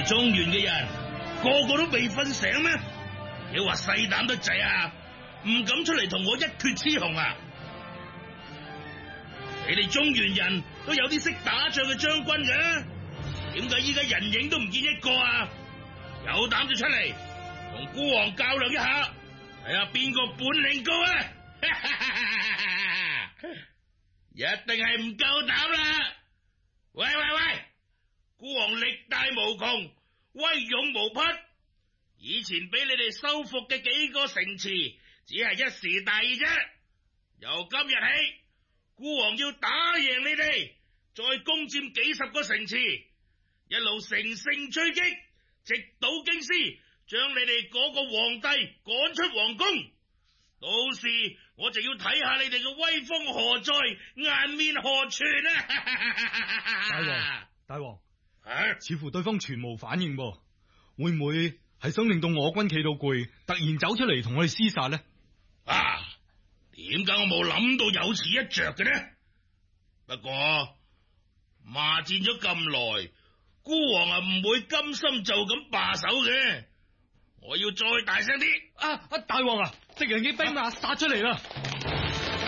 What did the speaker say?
中原嘅人個個都未瞓醒咩？你話細膽得滯啊，唔敢出嚟同我一決雌雄啊！你哋中原人都有啲識打仗嘅將軍嘅，點解依家人影都唔見一個啊？有膽就出嚟同孤王較量一下，睇下邊個本領高啊！一定係唔夠膽啦！喂，孤王力大無窮，威勇無匹，以前俾你哋收復嘅幾個城池只係一時大意啫，由今日起，孤王要打贏你哋，再攻佔幾十個城池，一路乘勝追擊，直搗京師，將你哋嗰個皇帝趕出皇宮。到時我就要睇下你哋嘅威風何在，顏面何存啊！ 大王，似乎對方全無反應噃，會唔會係想令到我軍企到攰，突然走出嚟同我哋廝殺呢？ 點解我冇諗到有此一着嘅呢？不過罵戰咗咁耐，孤王唔會甘心就咁罷手嘅，我要再大聲啲！ 大王啊，敵人嘅兵馬殺出嚟啦！